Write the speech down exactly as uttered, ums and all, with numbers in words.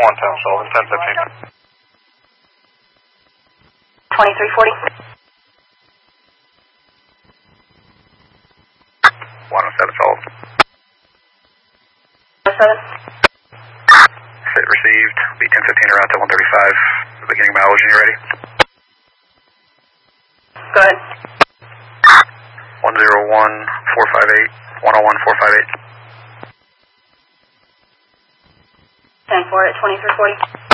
one ten Sullivan, ten fifteen. twenty-three forty. one oh seven Sullivan. one oh seven. Sit received. Be ten fifteen around to one thirty-five. Beginning mileage when you're ready. Go ahead. one oh one four five eight. one oh one four five eight. ten four at twenty-three forty.